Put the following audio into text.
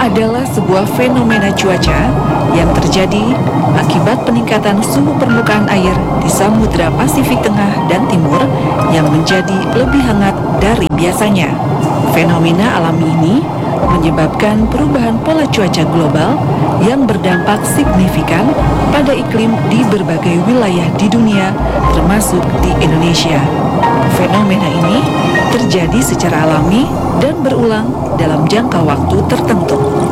adalah sebuah fenomena cuaca yang terjadi akibat peningkatan suhu permukaan air di Samudra Pasifik Tengah dan Timur yang menjadi lebih hangat dari biasanya. Fenomena alami ini menyebabkan perubahan pola cuaca global yang berdampak signifikan pada iklim di berbagai wilayah di dunia, termasuk di Indonesia. Fenomena ini terjadi secara alami dan berulang dalam jangka waktu tertentu.